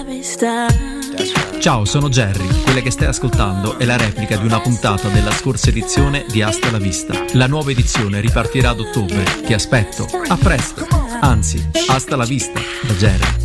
Ciao, sono Jerry. Quella che stai ascoltando è la replica di una puntata della scorsa edizione di Hasta la Vista. La nuova edizione ripartirà ad ottobre. Ti aspetto. A presto. Anzi, hasta la vista da Jerry.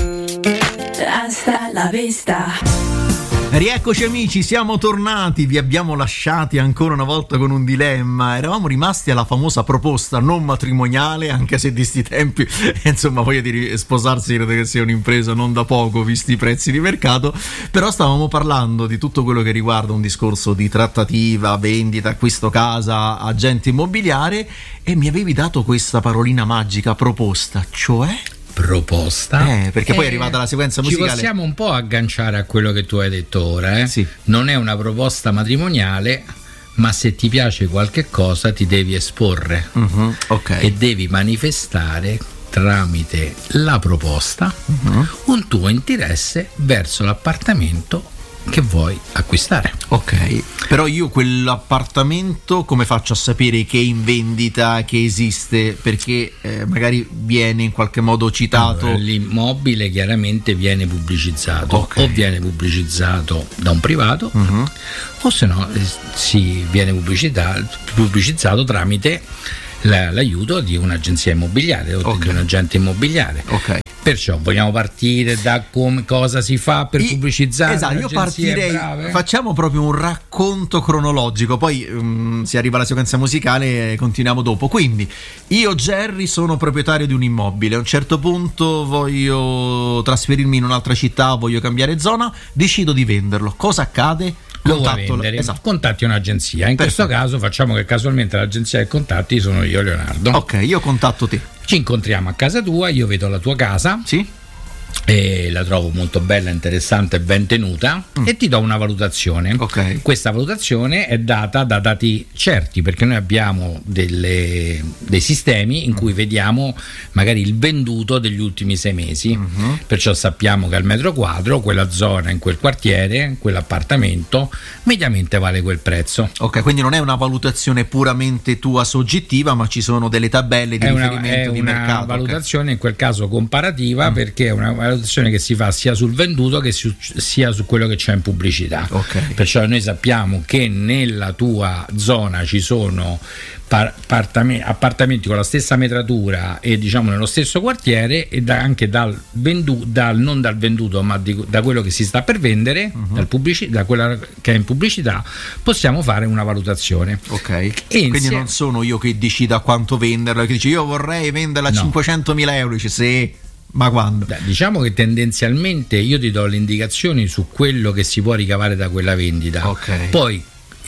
Yeah. Hasta la vista. Rieccoci amici, siamo tornati, vi abbiamo lasciati ancora una volta con un dilemma. Eravamo rimasti alla famosa proposta non matrimoniale, anche se di sti tempi, insomma, voglio dire, sposarsi credo che sia un'impresa non da poco visti i prezzi di mercato, però stavamo parlando di tutto quello che riguarda un discorso di trattativa, vendita, acquisto casa, agente immobiliare, e mi avevi dato questa parolina magica, proposta, cioè... proposta, perché poi è arrivata la sequenza musicale. Ci possiamo un po' agganciare a quello che tu hai detto ora, Sì. Non è una proposta matrimoniale, ma se ti piace qualche cosa ti devi esporre, Ok. e devi manifestare tramite la proposta un tuo interesse verso l'appartamento che vuoi acquistare. Ok, però io quell'appartamento come faccio a sapere che è in vendita, che esiste? Perché magari viene in qualche modo citato. Allora, l'immobile chiaramente viene pubblicizzato, Okay. o viene pubblicizzato da un privato, o se no si viene pubblicizzato tramite l'aiuto di un'agenzia immobiliare o di un agente immobiliare. Ok. Perciò vogliamo partire da cosa si fa per pubblicizzare. Esatto, io partirei, facciamo proprio un racconto cronologico, poi si arriva alla sequenza musicale e continuiamo dopo. Quindi io Jerry sono proprietario di un immobile, a un certo punto voglio trasferirmi in un'altra città, voglio cambiare zona, decido di venderlo. Cosa accade? Esatto. Contatti un'agenzia. In questo caso facciamo che casualmente l'agenzia che contatti sono io, Leonardo. Ok, io contatto te. Ci incontriamo a casa tua, io vedo la tua casa. Sì. E la trovo molto bella, interessante e ben tenuta, e ti do una valutazione. Ok. Questa valutazione è data da dati certi, perché noi abbiamo dei sistemi in cui vediamo magari il venduto degli ultimi 6 mesi, perciò sappiamo che al metro quadro quella zona, in quel quartiere, quell'appartamento mediamente vale quel prezzo. Ok, quindi non è una valutazione puramente tua soggettiva, ma ci sono delle tabelle di riferimento di mercato. È una valutazione in quel caso comparativa, perché è una valutazione che si fa sia sul venduto che sia su quello che c'è in pubblicità. Ok. Perciò noi sappiamo che nella tua zona ci sono appartamenti con la stessa metratura e diciamo nello stesso quartiere, e anche non dal venduto ma da quello che si sta per vendere, da quella che è in pubblicità, possiamo fare una valutazione. Ok. Quindi non sono io che decido a quanto venderla, che dici io vorrei venderla a 500.000 euro, dice sì. Ma quando? Diciamo che tendenzialmente io ti do le indicazioni su quello che si può ricavare da quella vendita. Okay. Poi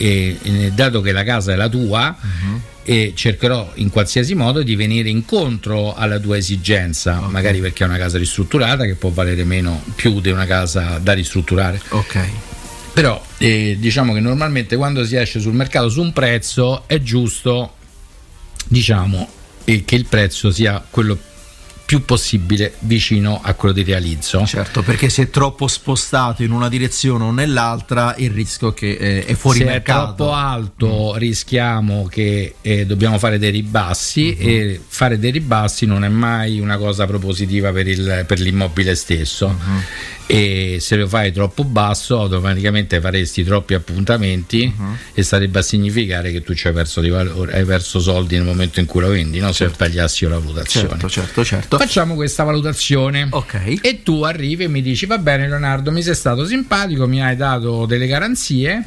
dato che la casa è la tua, cercherò in qualsiasi modo di venire incontro alla tua esigenza, magari perché è una casa ristrutturata che può valere più di una casa da ristrutturare. Ok. Però diciamo che normalmente quando si esce sul mercato su un prezzo è giusto, diciamo, che il prezzo sia quello più possibile vicino a quello di realizzo. Certo, perché se è troppo spostato in una direzione o nell'altra, il rischio che è fuori mercato. Se è troppo alto rischiamo che dobbiamo fare dei ribassi, e fare dei ribassi non è mai una cosa propositiva per l'immobile stesso. E se lo fai troppo basso automaticamente faresti troppi appuntamenti, e starebbe a significare che tu ci hai perso di valore, hai perso soldi nel momento in cui lo vendi, no? Se tagliassi la valutazione. Certo. Facciamo questa valutazione. Ok. E tu arrivi e mi dici: va bene Leonardo, mi sei stato simpatico, mi hai dato delle garanzie,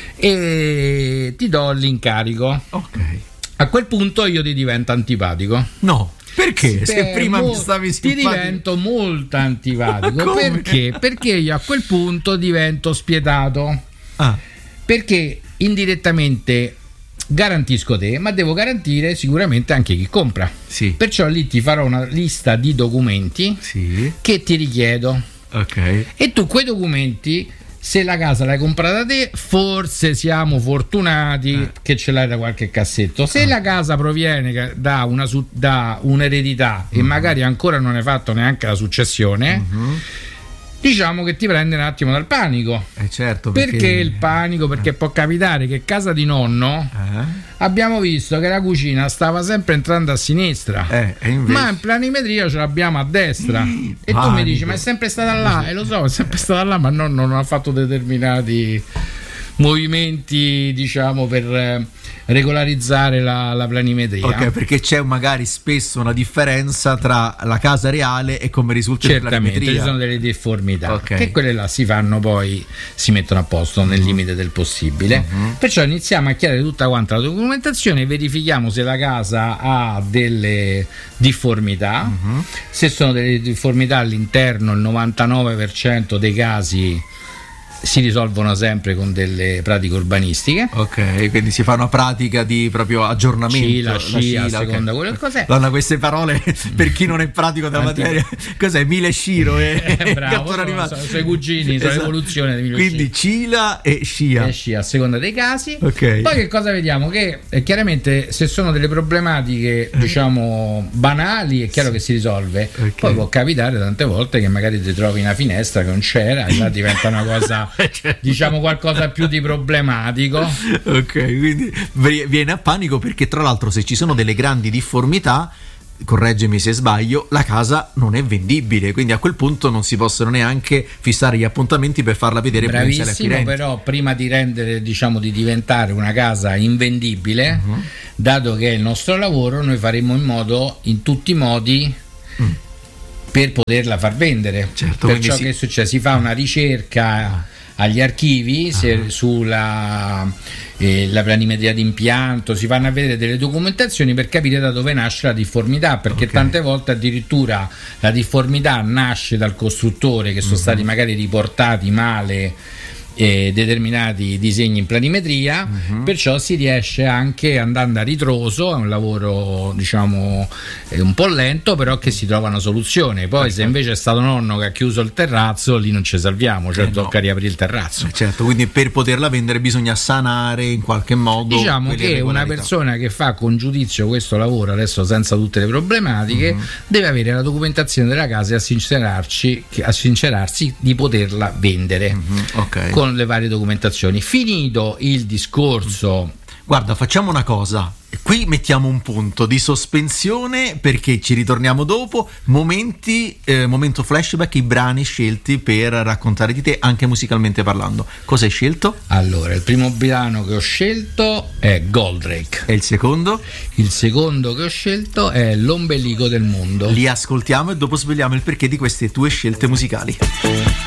e ti do l'incarico. Ok. A quel punto io ti divento antipatico. No. Perché? Se prima mi stavi simpatico. Ti divento molto antipatico. Come? Perché io a quel punto divento spietato. Perché indirettamente garantisco te, ma devo garantire sicuramente anche chi compra. Sì. Perciò lì ti farò una lista di documenti che ti richiedo. Ok. E tu quei documenti, se la casa l'hai comprata te, forse siamo fortunati che ce l'hai da qualche cassetto. Se la casa proviene da un'eredità e magari ancora non hai fatto neanche la successione, diciamo che ti prende un attimo dal panico. Certo, perché il panico? Perché può capitare che casa di nonno abbiamo visto che la cucina stava sempre entrando a sinistra, ma in planimetria ce l'abbiamo a destra, e tu mi dici ma è sempre stata là, e lo so, è sempre stata là, ma nonno non ha fatto determinati movimenti, diciamo, per regolarizzare la planimetria. Ok, perché c'è magari spesso una differenza tra la casa reale e come risulta in planimetria. Certamente, ci sono delle difformità, che quelle là si fanno, poi si mettono a posto nel limite del possibile. Perciò iniziamo a chiedere tutta quanta la documentazione, verifichiamo se la casa ha delle difformità. Se sono delle difformità all'interno, il 99% dei casi si risolvono sempre con delle pratiche urbanistiche. Ok, quindi si fa una pratica di proprio aggiornamento. Scia, a seconda quello che cos'è. Donna, queste parole per chi non è pratico della materia, cos'è? Mile Shiro e bravo, sono i suoi cugini, sono l'evoluzione di Milo. Quindi Cila e Scia. A seconda dei casi. Okay. Poi che cosa vediamo? Che chiaramente se sono delle problematiche, diciamo, banali, è chiaro che si risolve. Poi può capitare tante volte che magari ti trovi una finestra che non c'era e là diventa una cosa diciamo qualcosa più di problematico. Ok, quindi viene a panico, perché tra l'altro se ci sono delle grandi difformità, correggimi se sbaglio, la casa non è vendibile, quindi a quel punto non si possono neanche fissare gli appuntamenti per farla vedere. Bravissimo, però prima di rendere, diciamo, di diventare una casa invendibile, dato che è il nostro lavoro, noi faremo in modo, in tutti i modi, per poterla far vendere. Certo, perciò che succede? Si fa una ricerca agli archivi sulla la planimetria d'impianto, si vanno a vedere delle documentazioni per capire da dove nasce la difformità, perché tante volte addirittura la difformità nasce dal costruttore, che sono stati magari riportati male determinati disegni in planimetria, perciò si riesce anche andando a ritroso. È un lavoro, diciamo, un po' lento, però che si trova una soluzione. Poi se invece è stato nonno che ha chiuso il terrazzo, lì non ci salviamo, cioè tocca riaprire il terrazzo. Certo, quindi per poterla vendere bisogna sanare in qualche modo. Diciamo che una persona che fa con giudizio questo lavoro, adesso senza tutte le problematiche, deve avere la documentazione della casa e sincerarsi di poterla vendere con le varie documentazioni. Finito il discorso, guarda, facciamo una cosa, qui mettiamo un punto di sospensione perché ci ritorniamo dopo. Momento flashback, i brani scelti per raccontare di te anche musicalmente parlando. Cosa hai scelto? Allora, il primo brano che ho scelto è Goldrake. E il secondo? Il secondo che ho scelto è L'ombelico del mondo. Li ascoltiamo e dopo svegliamo il perché di queste tue scelte musicali.